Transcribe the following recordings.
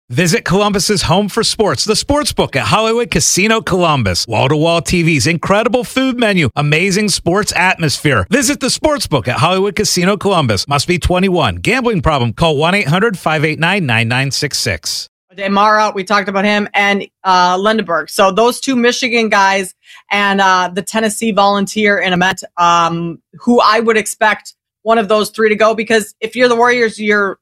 Visit Columbus's home for sports, the Sportsbook at Hollywood Casino Columbus. Wall-to-wall TVs, incredible food menu, amazing sports atmosphere. Visit the Sportsbook at Hollywood Casino Columbus. Must be 21. Gambling problem? Call 1-800-589-9966. Mara, we talked about him, and Lindenberg. So those two Michigan guys and the Tennessee Volunteer in Ament, who I would expect one of those three to go, because if you're the Warriors, you're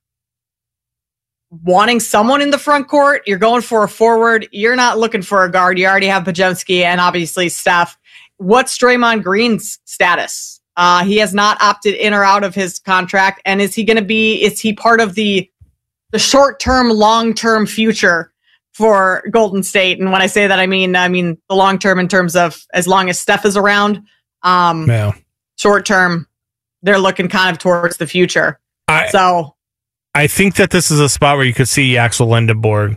wanting someone in the front court. You're going for a forward. You're not looking for a guard. You already have Podziemski and obviously Steph. What's Draymond Green's status? He has not opted in or out of his contract. And is he part of the short-term, long-term future for Golden State? And when I say that, I mean the long-term in terms of as long as Steph is around. Short-term, they're looking kind of towards the future. I think that this is a spot where you could see Axel Lindenborg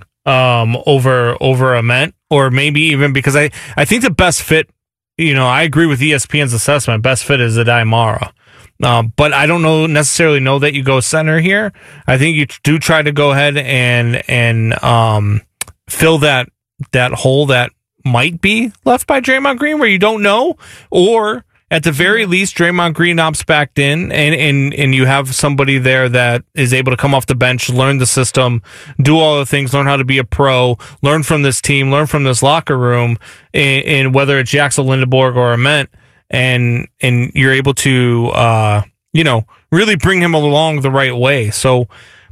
over Ament, or maybe even because I think the best fit, I agree with ESPN's assessment. Best fit is Aday Mara. But I don't necessarily know that you go center here. I think you do try to go ahead and fill that hole that might be left by Draymond Green, where you don't know, or at the very least, Draymond Green opts back in, and you have somebody there that is able to come off the bench, learn the system, do all the things, learn how to be a pro, learn from this team, learn from this locker room, and whether it's Axel Lindenborg or Ament, and you're able to, really bring him along the right way. So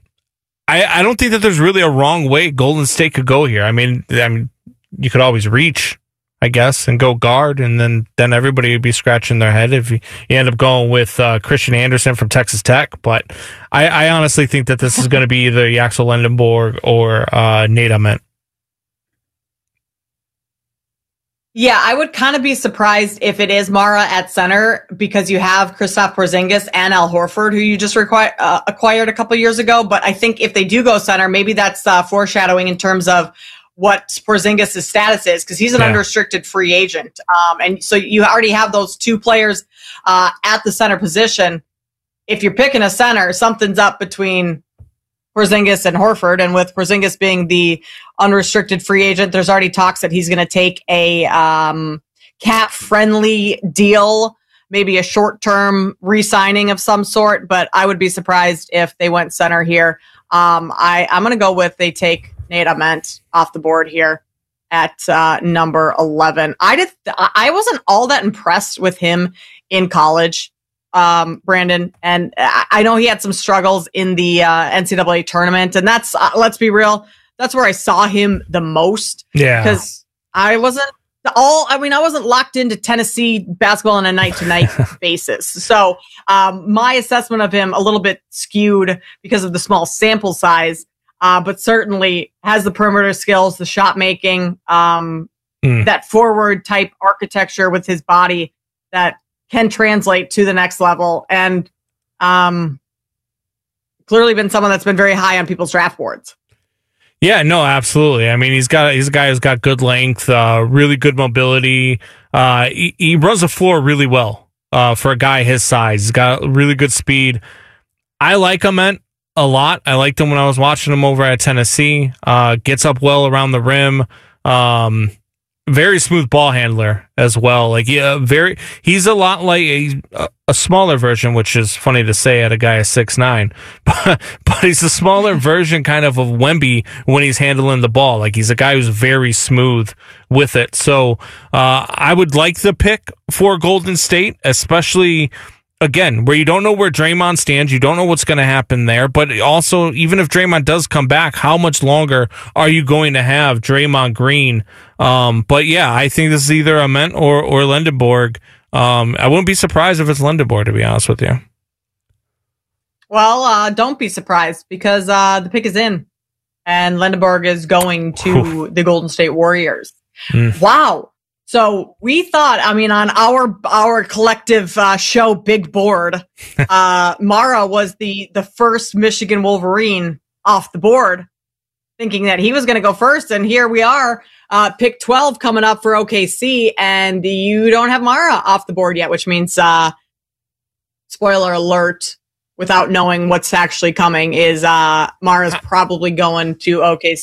I don't think that there's really a wrong way Golden State could go here. I mean, you could always reach, I guess, and go guard, and then everybody would be scratching their head if you end up going with Christian Anderson from Texas Tech. But I honestly think that this is going to be either Axel Lindenborg or Nate Ament. Yeah, I would kind of be surprised if it is Mara at center, because you have Kristaps Porzingis and Al Horford, who you just acquired a couple years ago. But I think if they do go center, maybe that's foreshadowing in terms of what Porzingis' status is, because he's an unrestricted free agent. And so you already have those two players at the center position. If you're picking a center, something's up between Porzingis and Horford. And with Porzingis being the unrestricted free agent, there's already talks that he's going to take a cap-friendly deal, maybe a short-term re-signing of some sort. But I would be surprised if they went center here. I'm going to go with they take Nate Ament off the board here at number 11. I wasn't all that impressed with him in college, Brandon, and I know he had some struggles in the NCAA tournament, and that's let's be real, that's where I saw him the most. Yeah, because I wasn't locked into Tennessee basketball on a night-to-night basis. So my assessment of him a little bit skewed because of the small sample size. But certainly has the perimeter skills, the shot making, that forward type architecture with his body that can translate to the next level. And clearly been someone that's been very high on people's draft boards. Yeah, no, absolutely. I mean, he's a guy who's got good length, really good mobility. He runs the floor really well for a guy his size. He's got really good speed. I like Ament a lot. I liked him when I was watching him over at Tennessee. Gets up well around the rim. Very smooth ball handler as well. He's a lot like a smaller version, which is funny to say at a guy at 6'9", but he's a smaller version kind of Wemby when he's handling the ball. Like, he's a guy who's very smooth with it. So I would like the pick for Golden State, especially, again, where you don't know where Draymond stands, you don't know what's going to happen there, but also, even if Draymond does come back, how much longer are you going to have Draymond Green? But yeah, I think this is either Ament or Lindenborg. I wouldn't be surprised if it's Lindenborg, to be honest with you. Well, don't be surprised, because the pick is in, and Lindenborg is going to the Golden State Warriors. Wow. So we thought, on our collective show big board, Mara was the first Michigan Wolverine off the board, thinking that he was going to go first. And here we are, pick 12 coming up for OKC, and you don't have Mara off the board yet, which means, spoiler alert, without knowing what's actually coming, is Mara's probably going to OKC.